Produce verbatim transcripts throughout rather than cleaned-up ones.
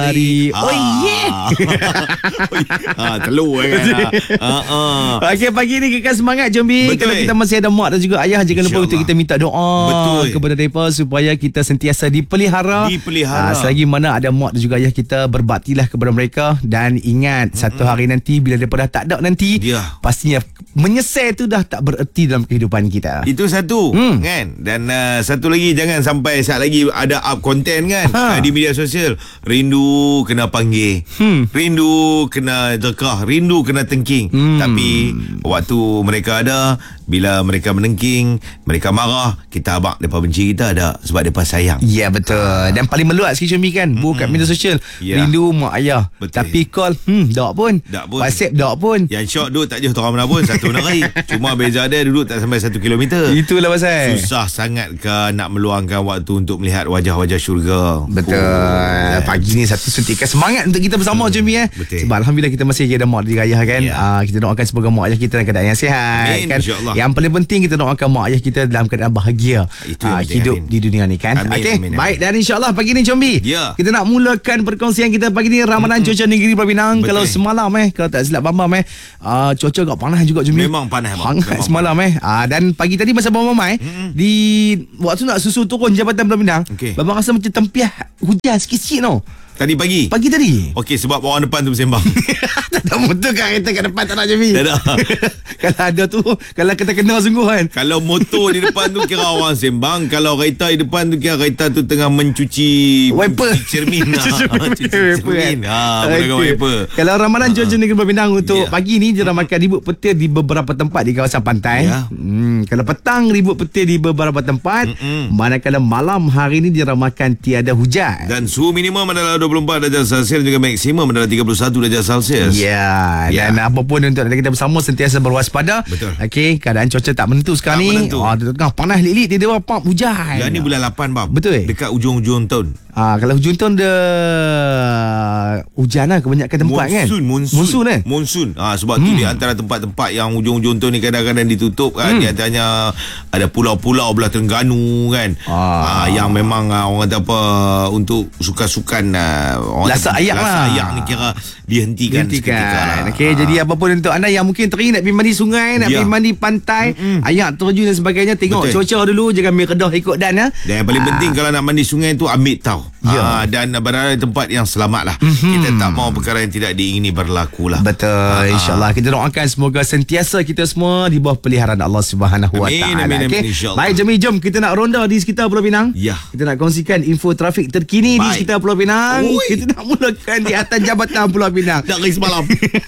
hari. Oh yeah. Ha, telur kan. Ha, ha. Okey, pagi ni kekal semangat Jombi. Kalau kita masih ada mak dan juga ayah, jangan lupa untuk kita minta doa Betul. kepada mereka supaya kita sentiasa dipelihara. Dipelihara. Ha, selagi mana ada mak dan juga ayah kita, berbaktilah kepada mereka. Dan ingat, mm-hmm. satu hari nanti bila mereka dah tak ada nanti, yeah. pastinya menyesal tu dah tak bererti dalam kehidupan kita. Itu satu, hmm. kan. Dan uh, satu lagi, jangan sampai saat lagi ada up konten kan, ha. di media sosial. Rindu kena panggil, hmm. rindu kena dekah, rindu kena tengking. hmm. Tapi waktu mereka ada, bila mereka menengking, mereka marah, kita abang mereka benci kita ada sebab mereka sayang. Ya, betul. ha. Dan paling meluat sikit Syumi kan, hmm. bukan media sosial, yeah. rindu mak ayah. Betul. Tapi call hmm, tak pun, tak pun. WhatsApp tak pun. Yang syok duduk tak jauh orang mana pun, satu negeri. Cuma beza dia duduk tak sampai satu kilometer. Itulah pasal susah sangat ke nak meluangkan waktu untuk melihat wajah-wajah syurga. Betul. oh. Pagi ni satu suntikan semangat untuk kita bersama hmm. Jombi eh. Betul. Sebab Alhamdulillah kita masih ada mak dan ayah kan. yeah. uh, Kita doakan semoga mak ayah kita dalam keadaan yang sihat. Amin, kan? insyaAllah. Yang paling penting kita doakan mak ayah kita dalam keadaan bahagia. Itu uh, penting, hidup amin. di dunia ni kan. Okey, baik. Dan insyaAllah pagi ni Jombi, yeah. kita nak mulakan perkongsian kita pagi ni. Ramadan mm-hmm. cuaca negeri Pulau Pinang. Betul. Kalau semalam eh, kalau tak silap Bambam eh, uh, cuaca agak panas juga Jombi. Memang panas bang. Hangat Memang semalam panas. eh. uh, Dan pagi tadi masa Bambam mai mm-hmm. di waktu nak susu turun Jabatan Pulau Pinang, okay. Bambam rasa macam tempiah hujan sikit-sikit tau. Tadi pagi? Pagi tadi. Okey, sebab orang depan tu bersembang. Tak ada motor kat kereta kat depan tak nak Jombi. Tak ada. Kalau ada tu, kalau kita kena sungguh kan. Kalau motor di depan tu kira orang sembang. Kalau kereta di depan tu kira kereta tu tengah mencuci wiper. Cuci cermin. Cuci cermin. Ha, gunakan wiper. Kalau Ramadan cuaca negeri Pulau Pinang untuk yeah. pagi ni diramalkan ribut petir di beberapa tempat di kawasan pantai. Yeah. Hmm, kalau petang ribut petir di beberapa tempat. Mm-mm. Manakala malam hari ni diramalkan tiada hujan. Dan suhu minimum adalah dua puluh empat darjah Celsius juga maksimum adalah tiga puluh satu darjah Celsius. Ya, yeah. Dan yeah. apa pun untuk kita bersama sentiasa berwaspada. Betul. Okey, keadaan cuaca tak menentu sekarang ni. Oh, tengah panas lik-lik, tiba-tiba pop hujan. Yang ni bulan lapan bab. Betul. Dekat ujung-ujung tahun. Ah, kalau hujung tahun dia hujan lah kebanyakan tempat monsun, kan. Monsun. Monsun eh. Monsun. Ah, sebab hmm. tu di antara tempat-tempat yang ujung-ujung tahun ni kadang-kadang ditutup kan. Hmm. Di antaranya ada pulau-pulau belah Terengganu kan. Ah. Ah, yang memang ah, orang kata apa, untuk sukan-sukan ah, orang lasak ayak lah. Lasak ayak ni kira dihentikan, dihentikan. seketika lah. Okey, ah. jadi apa pun untuk anda yang mungkin teringin nak pergi mandi sungai, nak ya. pergi mandi pantai, mm-hmm. ayak terjun dan sebagainya, tengok betul. Cuaca dulu, jangan ambil kedah ikut dan ya. Dan yang paling ah. penting kalau nak mandi sungai tu ambil tahu. Ya. Ah, dan berada di tempat yang selamat lah. Mm-hmm. Kita tak mahu perkara yang tidak diingini berlaku lah. Betul. Ah. InsyaAllah kita doakan semoga sentiasa kita semua di bawah peliharaan Allah Subhanahu Wa Taala. Amin, okay? amin, insyaAllah. Baik, jom jom kita nak ronda di sekitar Pulau Pinang. Ya. Kita nak kongsikan info trafik terkini Baik. di sekitar Pulau Pinang. Ui. Kita nak mulakan di atas Jabatan Pulau Pinang. Dari semalam.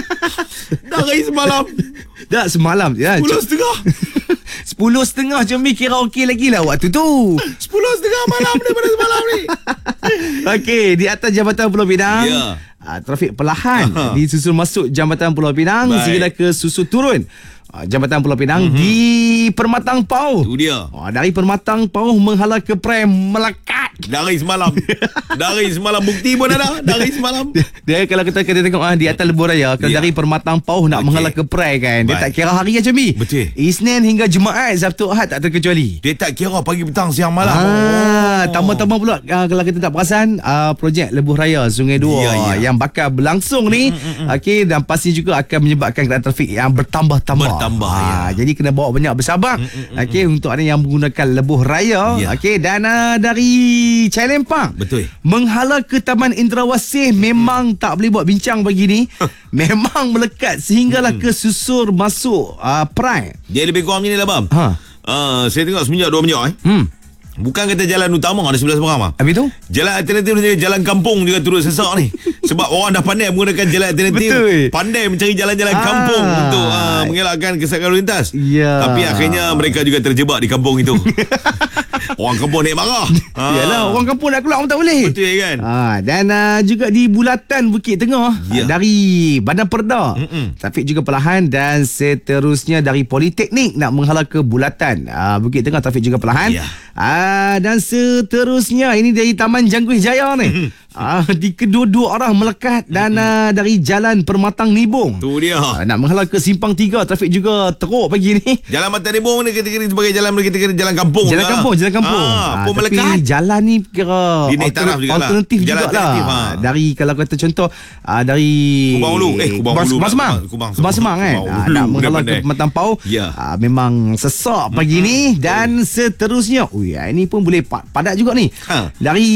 Dari semalam. Dah semalam ya. Sepuluh setengah. Sepuluh setengah Jombi kira okey lagi lah waktu tu. Sepuluh setengah malam daripada semalam ni. Okey, di atas Jabatan Pulau Pinang. Ya. Uh, trafik perlahan uh-huh. disusul masuk Jambatan Pulau Pinang sehingga ke susul turun uh, Jambatan Pulau Pinang uh-huh. di Permatang Pauh. Itu dia. Uh, dari Permatang Pauh menghala ke Prem melekat. Dari semalam. Dari semalam bukti pun ada. Dari semalam. Dia, dia kalau kita kita tengok ah, di atas lebuh raya, kalau ya. dari Permatang Pauh nak okay. menghala ke Prem kan, dia Baik. tak kira hari aja Jombi. Betul. Isnin hingga Jumaat, Sabtu Ahad tak terkecuali. Dia tak kira pagi petang siang malam. Ah, oh. Tambah-tambah pula uh, kalau kita tak perasan uh, projek lebuh raya Sungai Dua ya, ya. yang bakal berlangsung ni, mm, mm, mm. okey, dan pasti juga akan menyebabkan keadaan trafik yang bertambah-tambah. Bertambah ha, ya. Jadi kena bawa banyak bersabar. Mm, mm, mm, okey, mm. untuk anda yang menggunakan lebuh raya, ya. okey, dan uh, dari Chai Lempang. Betul. Menghala ke Taman Indrawasih memang hmm. tak boleh buat bincang pagi ni. Memang melekat sehinggalah hmm. ke susur masuk uh, Prime. Dia lebih kurang ni lah bang. Ha. Uh, saya tengok semenjak dua minyak eh. Hmm. Bukan kata jalan utama ada sebelah seberang mah. Habis tu? Jalan alternatif ni jalan kampung juga turut sesak ni. Sebab orang dah pandai menggunakan jalan alternatif. Betul. Pandai mencari jalan-jalan ah. kampung untuk uh, mengelakkan kesesakan lalu lintas. Ya. Tapi akhirnya mereka juga terjebak di kampung itu. Orang kampung naik marah. Ha. Yalah, orang kampung nak keluar pun tak boleh. Betul kan? Ha, dan uh, juga di Bulatan Bukit Tengah ya. dari Bandar Perda. Mm-mm. Trafik juga perlahan dan seterusnya dari Politeknik nak menghala ke Bulatan. Uh, Bukit Tengah trafik juga perlahan. Ya. Uh, dan seterusnya ini dari Taman Jangguih Jaya ni. uh, di kedua-dua arah melekat dan uh, dari Jalan Permatang Nibong. Tu dia. Uh, nak menghalau ke Simpang tiga, trafik juga teruk pagi ni. Jalan Permatang Nibong mana kategori sebagai jalan kita kira jalan kampung. Jalan lah. kampung, jalan kampung. Ah, uh, pun tapi melekat. jalan ni kira alter, juga alternatif lah. jugalah. Ha. Dari kalau kata contoh uh, dari Kubang Ulu, eh Kubang Ulu. Kubang Semang. Kubang Kubang Semang kan. Uh, nak menghalau ke Pematang Pau. Ya. Uh, memang sesak pagi mm-hmm. ni dan seterusnya. Ui, ini pun boleh padat juga ni. Ha. Dari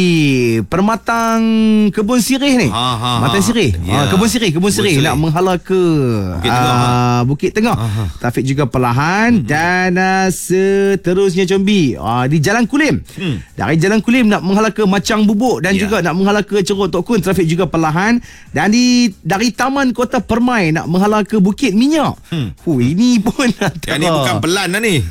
Permatang Kebun Sirih ni. Ha, ha, Matan Sirih. Ya. Ha, Kebun Sirih, Kebun Sirih nak menghalau ke Bukit Tengah. Uh, Bukit Tengah. Ha, ha. Trafik juga perlahan mm-hmm. dan uh, seterusnya Combi. Uh, di Jalan Kulim. Hmm. Dari Jalan Kulim nak menghalau ke Macang Bubuk dan yeah. juga nak menghalau ke Ceruk Tok Kun, trafik juga perlahan. Dan di dari Taman Kota Permai nak menghalau ke Bukit Minyak. Hmm. Huh, ini pun yang ni bukan pelan dah ni.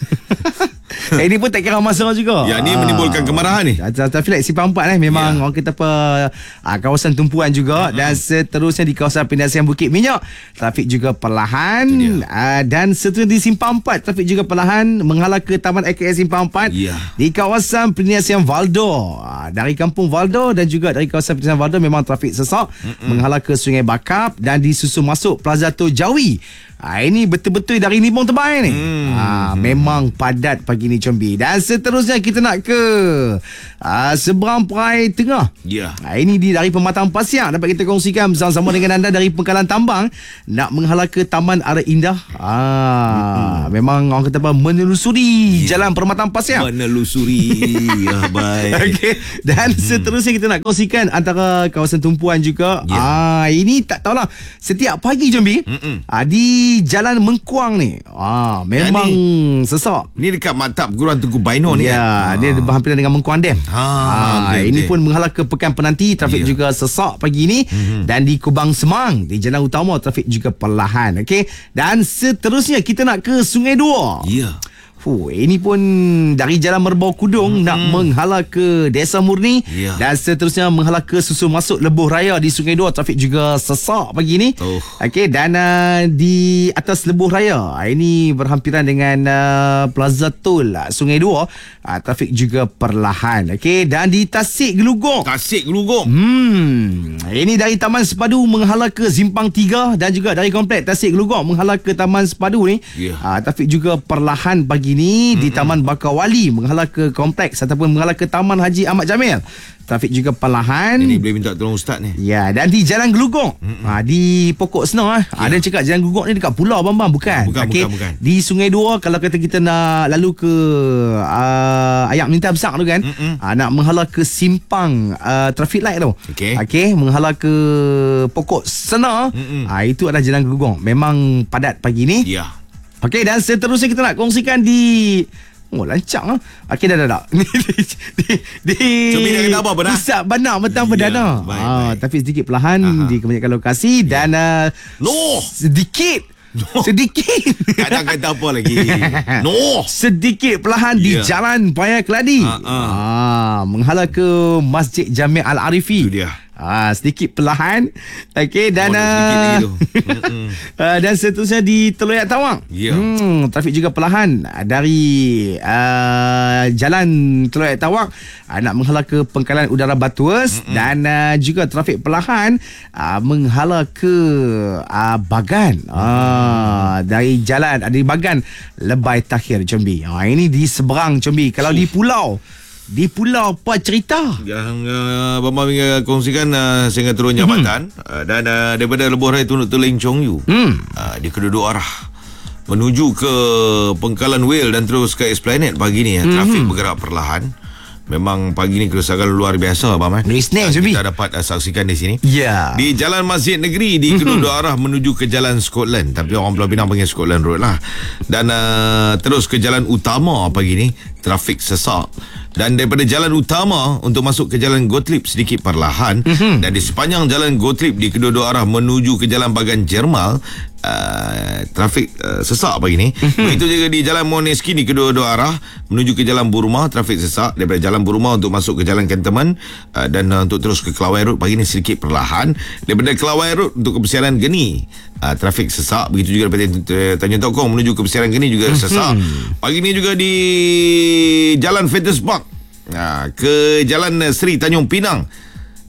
Eh, ini pun tak kira masa juga. Ya, ni menimbulkan kemarahan ni. Tapi like Simpang empat eh memang yeah. orang kata apa uh, kawasan tumpuan juga uh-huh. dan seterusnya di kawasan Penasian Bukit Minyak trafik juga perlahan uh, dan seterusnya di Simpang empat trafik juga perlahan menghalau ke Taman A K S Simpang empat yeah. di kawasan Penasian Valdo. Uh, dari Kampung Valdo dan juga dari kawasan Penasian Valdo memang trafik sesak uh-huh. menghalau ke Sungai Bakap dan disusul masuk Plaza Tok Jawi. Ha, ini betul-betul dari Nibong Tebal ni. Hmm. Ha, memang padat pagi ni Combi. Dan seterusnya kita nak ke ha, seberang Perai Tengah. Ya. Ha, ini di dari Pematang Pasiak dapat kita kongsikan bersama-sama dengan anda dari Pengkalan Tambang nak menghalau ke Taman Ara Indah. Ha, hmm. memang orang kata apa menelusuri ya. Jalan Pematang Pasiak. Menelusuri. Ya, baik. Okay. Dan hmm. seterusnya kita nak kongsikan antara kawasan tumpuan juga. Ya. Ha, ini tak tahulah setiap pagi Combi. Ha, di Jalan Mengkuang ni. Ah, memang ni, sesak. Ni dekat Maktab Perguruan Tengku Baino ni. Ya, kan? dia berhampiran dengan Mengkuang Dam. Ha, ah, okay, ini okay. pun menghalau ke Pekan Penanti, trafik yeah. juga sesak pagi ni. Mm-hmm. Dan di Kubang Semang, di Jalan Utama trafik juga perlahan. Okey. Dan seterusnya kita nak ke Sungai Dua. Ya. Yeah. Fuh, ini pun dari Jalan Merbau Kudung hmm. nak menghalau ke Desa Murni yeah. dan seterusnya menghalau ke susul masuk Lebuh Raya di Sungai Dua, trafik juga sesak pagi ni. Oh. Okey, dan uh, di atas Lebuh Raya ini berhampiran dengan uh, Plaza Tol uh, Sungai Dua, uh, trafik juga perlahan. Okey, dan di Tasik Gelugong. Tasik Gelugong. Hmm, ini dari Taman Sepadu menghalau ke Simpang tiga dan juga dari komplek Tasik Gelugong menghalau ke Taman Sepadu ni. Yeah. Uh, trafik juga perlahan pagi ini di Taman Bakar Wali menghalau ke kompleks ataupun menghalau ke Taman Haji Ahmad Jamil, trafik juga perlahan. Ini boleh minta tolong ustaz ni. Ya, dan di Jalan Gelugong ha, di Pokok Senang ah. Ya. Ada cakap Jalan Gelugong ni dekat pulau Bambang bukan? Bukan, okay. bukan, bukan. Di Sungai Dua kalau kata kita nak lalu ke uh, Ayak Minta Besar tu kan. Ha, nak menghalau ke simpang uh, traffic light tu. Okey. Okey, menghalau ke Pokok Senang. Ha, itu adalah Jalan Gelugong. Memang padat pagi ni. Ya. Okey, dan seterusnya kita nak kongsikan di oh lancang ah. Okey dah dah dah. Di di, di Cuma apa benar? Pusat Bandar Metang Perdana. Ya, baik, ah, baik. Tapi sedikit perlahan Aha. di kebanyakan lokasi ya. Dan uh, no sedikit no. sedikit kadang kata apa lagi no sedikit perlahan yeah. di Jalan Paya Keladi. Uh-uh. Ah, menghalau ke Masjid Jami' Al-Arifi. Itu dia. Ah, sedikit perlahan. Okey, dan uh, uh, dan seterusnya di Teloyak Tawang. Yeah. Hmm, trafik juga perlahan dari uh, Jalan Teloyak Tawang uh, nak menghalau ke Pengkalan Udara Batuas. Mm-mm. Dan uh, juga trafik perlahan uh, menghalau ke uh, Bagan. Uh, dari jalan uh, dari Bagan Lebai Takhir Combi. Uh, ini di seberang Combi. Kalau di pulau Di pulau apa cerita? Yang uh, Bambang uh, kongsikan uh, sehingga turun jambatan hmm. uh, dan uh, daripada Lebuh Raya turun ke Leng Chong Yu. Hmm. Uh, di kedua-dua arah menuju ke Pengkalan Whale dan terus ke Esplanade pagi ni. Uh, trafik hmm. bergerak perlahan. Memang pagi ni kerusakan luar biasa Abang eh. Snack, kita dapat uh, saksikan di sini. Ya. Yeah. Di Jalan Masjid Negeri di kedua-dua arah menuju ke Jalan Scotland. Tapi orang Pulau Pinang panggil Scotland Road lah. Dan uh, terus ke Jalan Utama pagi ni trafik sesak. Dan daripada jalan utama untuk masuk ke Jalan Gottlieb sedikit perlahan. Mm-hmm. Dan di sepanjang Jalan Gottlieb di kedua-dua arah menuju ke Jalan Bagan Jermal uh, trafik uh, sesak pagi ni. Mm-hmm. Begitu juga di Jalan Moneski di kedua-dua arah menuju ke Jalan Burma trafik sesak. Daripada Jalan Burma untuk masuk ke Jalan Cantonment uh, dan uh, untuk terus ke Kelawai Road pagi ni sedikit perlahan. Daripada Kelawai Road untuk ke Persiaran Geni uh, trafik sesak. Begitu juga daripada Tanjung Tok Kong menuju ke Persiaran Geni juga sesak. Mm-hmm. Pagi ni juga di Jalan Fettes Park uh, ke Jalan Seri Tanjung Pinang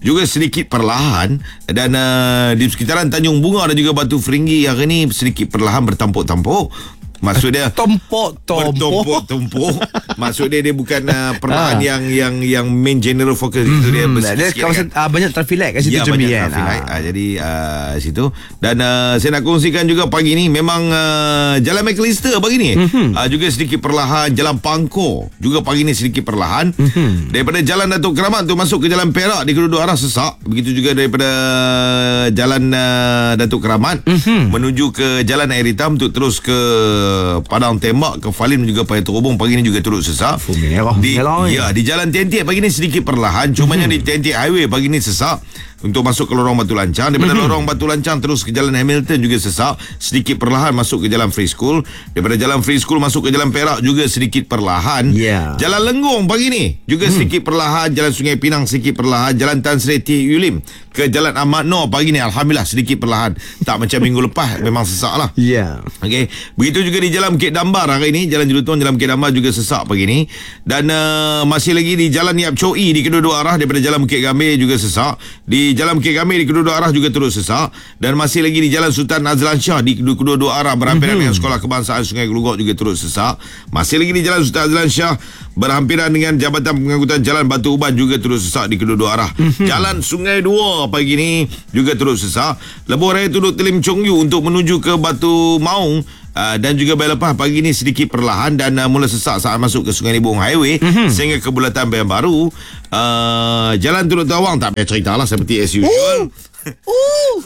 juga sedikit perlahan. Dan uh, di sekitaran Tanjung Bunga dan juga Batu Feringgi hari ni sedikit perlahan bertampuk-tampuk. Maksud dia Tompok-tompok Bertumpuk-tumpuk. Maksud dia dia bukan uh, perlahan ha. yang yang yang main general focus mm-hmm. itu dia dia kawasan kan? uh, banyak traffic light kat situ ya, Jambi kan. Ha. Uh, jadi uh, situ dan uh, saya nak kongsikan juga pagi ni memang uh, Jalan McAllister pagi ni mm-hmm. uh, juga sedikit perlahan. Jalan Pangkor juga pagi ni sedikit perlahan. Mm-hmm. Daripada Jalan Datuk Keramat tu masuk ke Jalan Perak di kedua-dua arah sesak. Begitu juga daripada Jalan uh, Datuk Keramat mm-hmm. menuju ke Jalan Air Hitam untuk terus ke Padang Tembak ke Falin juga Paya Terobong pagi ni juga turut sesak. Merah, di merah, ya di Jalan Tiantian pagi ni sedikit perlahan. Cumanya hmm. di Tiantian Highway pagi ni sesak untuk masuk ke lorong Batu Lancang. Daripada mm-hmm. lorong Batu Lancang terus ke Jalan Hamilton juga sesak, sedikit perlahan masuk ke Jalan Free School. Daripada Jalan Free School masuk ke Jalan Perak juga sedikit perlahan. Yeah. Jalan Lenggong pagi ni juga mm. sedikit perlahan. Jalan Sungai Pinang sedikit perlahan. Jalan Tan Sri T. Yulim ke Jalan Ahmad Noor pagi ni alhamdulillah sedikit perlahan. Tak macam minggu lepas, memang sesak lah. Ya. Yeah. Okey. Begitu juga di Jalan Bukit Dambar hari ni, Jalan Jeluton, Jalan Bukit Dambar juga sesak pagi ni. Dan uh, masih lagi di Jalan Yap Choi di kedua-dua arah daripada Jalan Bukit Gambir juga sesak. Di Jalan Bukit Gambir di kedua-dua arah juga terus sesak. Dan masih lagi di Jalan Sultan Azlan Shah di kedua-dua arah berhampiran mm-hmm. dengan Sekolah Kebangsaan Sungai Gelugok juga terus sesak. Masih lagi di Jalan Sultan Azlan Shah berhampiran dengan Jabatan Pengangkutan Jalan Batu Uban juga terus sesak di kedua-dua arah. Mm-hmm. Jalan Sungai Dua pagi ni juga terus sesak. Lebuh Raya Tuduk Telim Chong Yu untuk menuju ke Batu Maung Uh, dan juga Bay Lepas pagi ni sedikit perlahan dan uh, mula sesak saat masuk ke Sungai Nibong Highway mm-hmm. sehingga ke Bulatan Bayan Baru. uh, Jalan Turut Tawang tak payah cerita lah, seperti as usual. uh.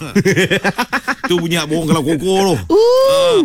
Tu bunyi bohong kalau koko tu. uh,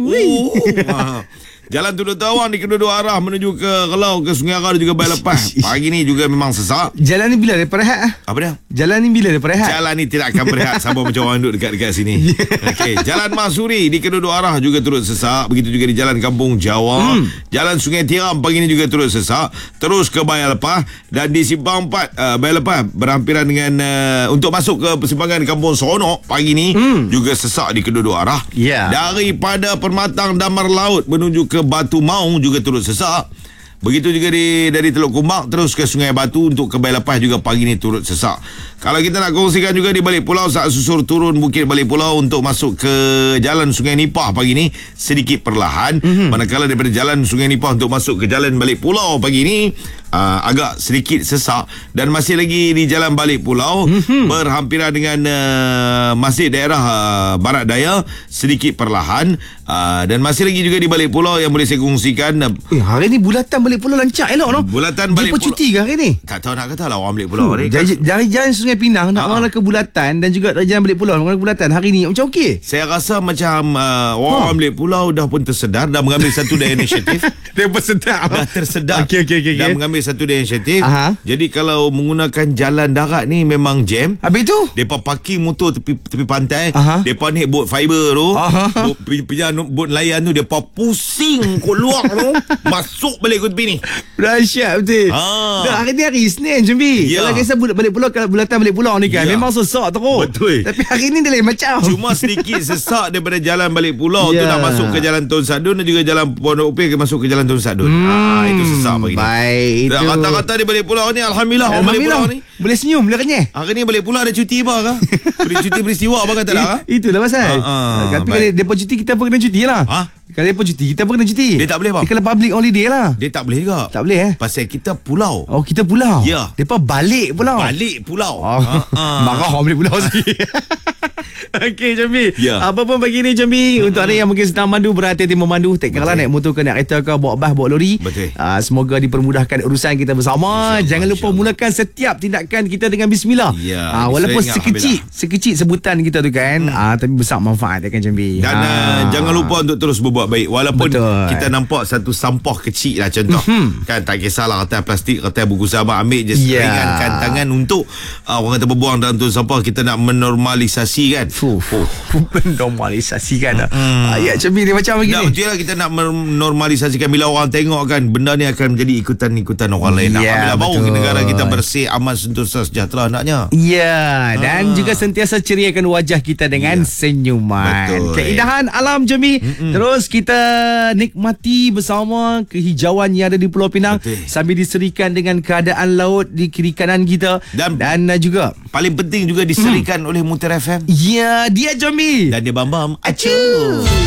uh. Jalan Tuduk Tawang di kedua-dua arah menuju ke Kelau, ke Sungai Ara dan juga Bay Lepas pagi ni juga memang sesak. Jalan ni bila dia berehat? Apa dia? Jalan ni bila dia berehat? Jalan ni tidak akan berehat sama macam orang duduk dekat-dekat sini. Okey, Jalan Masuri di kedua-dua arah juga turut sesak. Begitu juga di Jalan Kampung Jawa. Hmm. Jalan Sungai Tiram pagi ni juga turut sesak. Terus ke Bay Lepas dan di Simpang Empat uh, Bay Lepas berhampiran dengan uh, untuk masuk ke persimpangan Kampung Seronok pagi ni hmm. juga sesak di kedua-dua arah. Yeah. Daripada Permatang Damar Laut menuju ke Batu Maung juga turut sesak. Begitu juga di dari Teluk Kumbak terus ke Sungai Batu untuk ke Bay Lepas juga pagi ni turut sesak. Kalau kita nak kongsikan juga di Balik Pulau saat susur turun Bukit Balik Pulau untuk masuk ke Jalan Sungai Nipah pagi ni sedikit perlahan. Mm-hmm. Manakala daripada Jalan Sungai Nipah untuk masuk ke Jalan Balik Pulau pagi ni uh, agak sedikit sesak. Dan masih lagi di Jalan Balik Pulau mm-hmm. berhampiran dengan uh, Masjid Daerah uh, Barat Daya sedikit perlahan. uh, Dan masih lagi juga di Balik Pulau yang boleh saya kongsikan. uh, eh, Hari ni Bulatan Balik Pulau lancar elok no? Bulatan Balik Pulau. Dia cuti ke hari ni? Tak tahu nak kata lah orang Balik Pulau hmm, ni. Dari Jalan Sungai Pinang nak orang ke Bulatan dan juga Jalan Balik Pulau orang ke Bulatan hari ni macam okey. Saya rasa macam uh, orang huh. Balik Pulau dah pun tersedar, dah mengambil satu daya inisiatif. Dia pun sedar. Dah tersedar. Okey okey okey. Dah mengambil satu daya inisiatif. Aha. Jadi kalau menggunakan jalan darat ni memang jam. Habis tu depa parking motor tepi tepi pantai. Aha. Depa naik bot fiber tu. Bot punya bot nelayan tu depa pusing keluar tu masuk balik ke tepi ni. Dahsyat betul. Ha. Dah hari ni hari Isnin Jambi. Ya. Kalau kisah Balik Pulau, kalau Bulatan Balik Pulau ni kan ya. memang sesak teruk. Betul. Tapi hari ni dia lain macam. Cuma sedikit sesak daripada Jalan Balik Pulau ya. tu nak masuk ke Jalan Tun Sadun dan juga Jalan Pondok Upir ke masuk ke Jalan Tun Sadun. Hmm. Ah, itu sesak pagi ni. Baik itu. Kata-kata di Balik Pulau ni alhamdulillah, orang Balik Pulau ni boleh senyum, boleh kenyeh. Hari ni Balik Pulau ada cuti apa ke? Beri cuti peristiwa apa kata dah? Itulah pasal. Ha, ha, tapi kalau depa cuti kita pun kena cuti lah. Ha? Kalau depa cuti kita pun kena cuti. Dia tak boleh bang. Dia kalau public holiday lah. Dia tak boleh juga. Tak boleh eh. Pasal kita pulau. Oh kita pulau. Ya. Depa balik pulau. Balik pulau. Oh. Ha, ha. Marah orang balik pulau sikit. Okey Jambi. Ya. Apa pun pagi ni Jambi, hmm. untuk anda yang mungkin sedang mandu, berhati-hati memandu. Tak kira naik motor ke, naik kereta ke, bawa bas, bawa lori. Betul. Uh, semoga dipermudahkan urusan kita bersama. InsyaAllah, jangan lupa insyaAllah. mulakan setiap tindakan kita dengan bismillah. Ya, uh, walaupun sekecil sekecil sebutan kita tu kan, hmm. uh, tapi besar manfaat kan Jambi. Dan uh. Uh, jangan lupa untuk terus berbuat baik. Walaupun Betul. kita nampak satu sampah kecil lah contoh. Hmm. Kan tak kisahlah kertas plastik, kertas buku sahabat, ambil je, yeah. ringankan tangan untuk uh, orang kata berbuang dalam tu sampah. Kita nak menormalisasi kan. Fuh, fuh. Normalisasikan hmm. ayat macam ni macam begini. Tak betul lah, kita nak normalisasikan. Bila orang tengok kan, benda ni akan menjadi ikutan-ikutan orang lain. Nak Ya, bila baru betul. negara kita bersih, aman, sentosa, sejahtera naknya. Ya, dan Ah. juga sentiasa ceriakan wajah kita dengan Ya. senyuman. Betul. Keindahan alam Jemi. Mm-mm. Terus kita nikmati bersama kehijauan yang ada di Pulau Pinang. Betul. Sambil diserikan dengan keadaan laut di kiri kanan kita. Dan- dan uh, juga Paling penting juga diserikan hmm. oleh Mutar F M. ya, dia Jemi. Dan dia Bambam Acu.